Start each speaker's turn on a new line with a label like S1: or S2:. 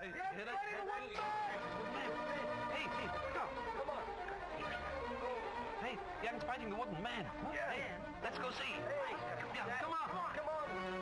S1: Come on.
S2: Hey, Young's fighting the wooden man.
S1: Yeah.
S2: Hey, let's go see.
S1: Hey,
S2: Yeah, come on.
S1: Come on.